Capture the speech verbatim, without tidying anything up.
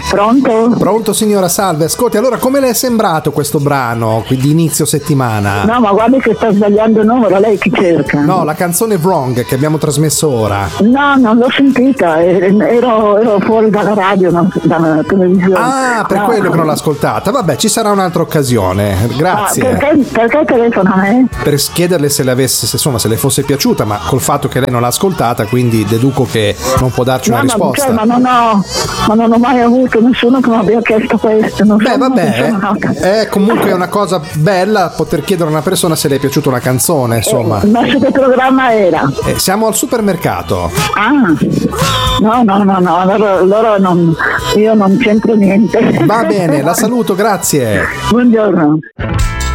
Pronto? Pronto signora, salve. Ascolti, allora come le è sembrato questo brano qui di inizio settimana? No, ma guardi che sta sbagliando il numero, lei chi cerca? No, la canzone Wrong che abbiamo trasmesso ora. No, non l'ho sentita, ero, ero fuori dalla radio, non, dalla televisione. Ah, per no. quello che non l'ha ascoltata. Vabbè, ci sarà un'altra occasione. Grazie. Ah, perché, perché telefona a me? Per chiederle se le avesse, se, insomma, se le fosse piaciuta, ma col fatto che lei non l'ha ascoltata, quindi deduco che non può darci no, una ma, risposta. cioè, ma, non ho, ma non ho mai avuto nessuno che mi abbia chiesto questo. Non Beh, so, vabbè, non so, è comunque una cosa bella poter chiedere a una persona se le è piaciuta una canzone, insomma. Eh, ma su che programma era? Eh, siamo al supermercato. Ah, no, no, no, no, allora, allora non, io non c'entro niente. Va bene, la saluto, grazie. Buongiorno.